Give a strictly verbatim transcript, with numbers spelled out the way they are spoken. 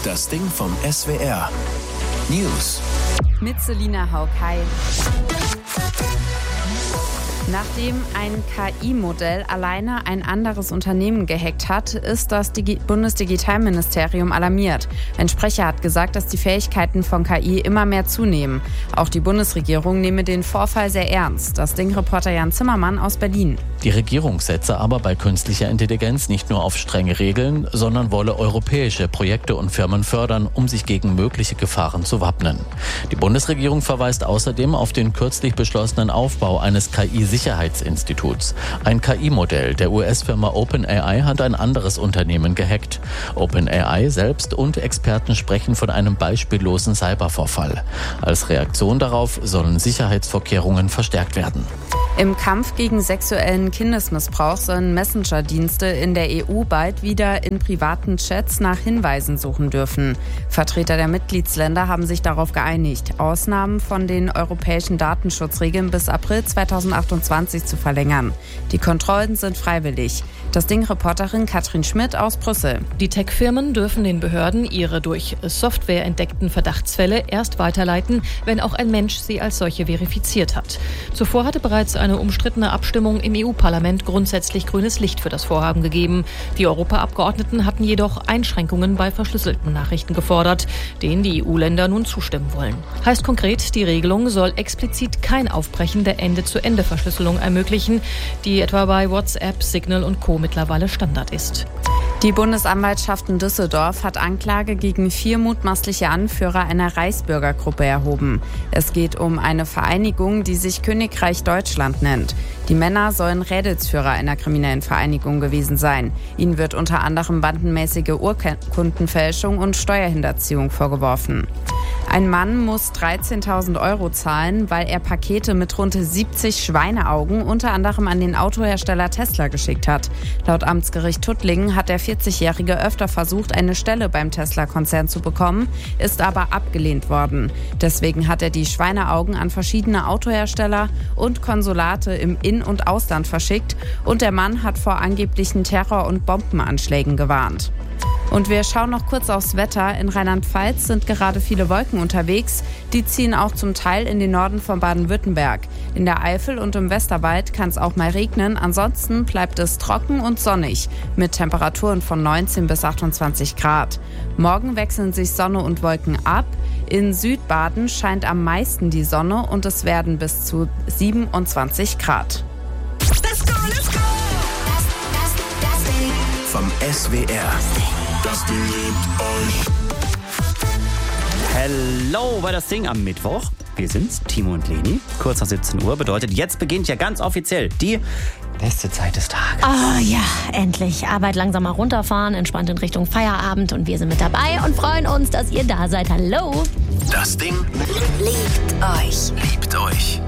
Das Ding vom S W R. News. Mit Selina Haug. Hi. Nachdem ein K I-Modell alleine ein anderes Unternehmen gehackt hat, ist das Digi- Bundesdigitalministerium alarmiert. Ein Sprecher hat gesagt, dass die Fähigkeiten von K I immer mehr zunehmen. Auch die Bundesregierung nehme den Vorfall sehr ernst. Das Ding-Reporter Jan Zimmermann aus Berlin. Die Regierung setze aber bei künstlicher Intelligenz nicht nur auf strenge Regeln, sondern wolle europäische Projekte und Firmen fördern, um sich gegen mögliche Gefahren zu wappnen. Die Bundesregierung verweist außerdem auf den kürzlich beschlossenen Aufbau eines K I-Sicherheitsinstituts. Ein K I-Modell der U S-Firma OpenAI hat ein anderes Unternehmen gehackt. OpenAI selbst und Experten sprechen von einem beispiellosen Cybervorfall. Als Reaktion darauf sollen Sicherheitsvorkehrungen verstärkt werden. Im Kampf gegen sexuellen Kindesmissbrauch sollen Messenger-Dienste in der E U bald wieder in privaten Chats nach Hinweisen suchen dürfen. Vertreter der Mitgliedsländer haben sich darauf geeinigt, Ausnahmen von den europäischen Datenschutzregeln bis April zweitausendachtundzwanzig zu verlängern. Die Kontrollen sind freiwillig. Das Ding-Reporterin Katrin Schmidt aus Brüssel. Die Tech-Firmen dürfen den Behörden ihre durch Software entdeckten Verdachtsfälle erst weiterleiten, wenn auch ein Mensch sie als solche verifiziert hat. Zuvor hatte bereits eine umstrittene Abstimmung im E U-Parlament grundsätzlich grünes Licht für das Vorhaben gegeben. Die Europaabgeordneten hatten jedoch Einschränkungen bei verschlüsselten Nachrichten gefordert, denen die E U-Länder nun zustimmen wollen. Heißt konkret, die Regelung soll explizit kein Aufbrechen der Ende-zu-Ende-Verschlüsselung ermöglichen, die etwa bei WhatsApp, Signal und Co. mittlerweile Standard ist. Die Bundesanwaltschaft in Düsseldorf hat Anklage gegen vier mutmaßliche Anführer einer Reichsbürgergruppe erhoben. Es geht um eine Vereinigung, die sich Königreich Deutschland nennt. Die Männer sollen Rädelsführer einer kriminellen Vereinigung gewesen sein. Ihnen wird unter anderem bandenmäßige Urkundenfälschung und Steuerhinterziehung vorgeworfen. Ein Mann muss dreizehntausend Euro zahlen, weil er Pakete mit rund siebzig Schweineaugen unter anderem an den Autohersteller Tesla geschickt hat. Laut Amtsgericht Tuttlingen hat der vierzigjährige öfter versucht, eine Stelle beim Tesla-Konzern zu bekommen, ist aber abgelehnt worden. Deswegen hat er die Schweineaugen an verschiedene Autohersteller und Konsulate im In- und Ausland verschickt und der Mann hat vor angeblichen Terror- und Bombenanschlägen gewarnt. Und wir schauen noch kurz aufs Wetter. In Rheinland-Pfalz sind gerade viele Wolken unterwegs. Die ziehen auch zum Teil in den Norden von Baden-Württemberg. In der Eifel und im Westerwald kann es auch mal regnen. Ansonsten bleibt es trocken und sonnig mit Temperaturen von neunzehn bis achtundzwanzig Grad. Morgen wechseln sich Sonne und Wolken ab. In Südbaden scheint am meisten die Sonne und es werden bis zu siebenundzwanzig Grad. Let's go, let's go! Das, das, das Ding vom S W R. Das Ding liebt euch. Hello bei das Ding am Mittwoch. Wir sind's, Timo und Leni. Kurz nach siebzehn Uhr bedeutet, jetzt beginnt ja ganz offiziell die beste Zeit des Tages. Oh ja, endlich. Arbeit langsam mal runterfahren, entspannt in Richtung Feierabend und wir sind mit dabei und freuen uns, dass ihr da seid. Hallo. Das Ding liebt euch. Liebt euch.